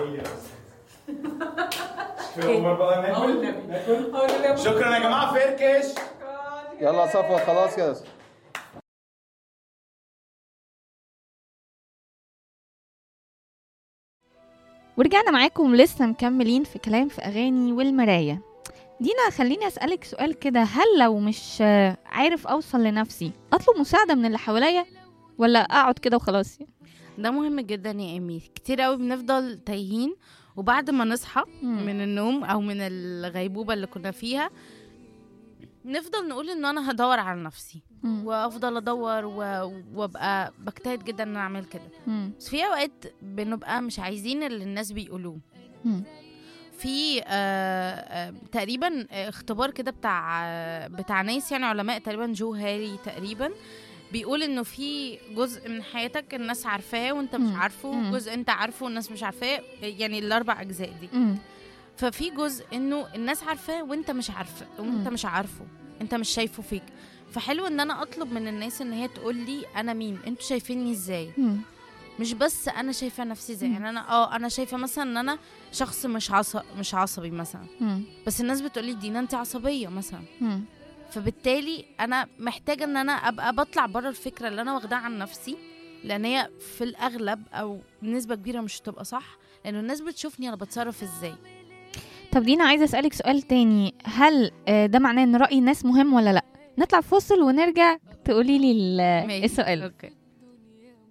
شكرا يا جماعه. فركش يلا صفوة خلاص كده. ورجعنا معاكم لسه مكملين في كلام في أغاني والمراية. دينا خليني أسألك سؤال كده، هل لو مش عارف أوصل لنفسي أطلب مساعدة من اللي حواليا ولا أقعد كده وخلاص؟ ده مهم جدا يا إيمي. كتير قوي بنفضل تايهين وبعد ما نصحى من النوم أو من الغيبوبة اللي كنا فيها نفضل نقول إن أنا هدور على نفسي وأفضل أدور وأبقى بجتهد جدا إن أنا أعمل كده. بس في أوقات بنبقى مش عايزين اللي الناس بيقولوه. في تقريبا اختبار كده بتاع ناس يعني علماء تقريبا جو هاري تقريبا بيقول انه في جزء من حياتك الناس عارفاه وانت مش عارفه، جزء انت عارفه والناس مش عارفاه، يعني الاربع اجزاء دي. ففي جزء انه الناس عارفاه وانت مش عارفه وانت مش عارفه، انت مش شايفه فيك. فحلو ان انا اطلب من الناس ان هي تقول لي انا مين، انتوا شايفيني ازاي، مش بس انا شايفه نفسي ازاي. يعني انا شايفه مثلا ان انا شخص مش عصبي مثلا، بس الناس بتقولي دينا انت عصبيه مثلا. فبالتالي انا محتاجه ان انا ابقى بطلع بره الفكره اللي انا واخداها عن نفسي، لان هي في الاغلب او بنسبه كبيره مش هتبقى صح، لانه الناس بتشوفني انا بتصرف ازاي. طب دينا عايزه اسالك سؤال تاني، هل ده معناه ان راي الناس مهم ولا لا؟ نطلع فاصل ونرجع تقولي لي السؤال. أوكي.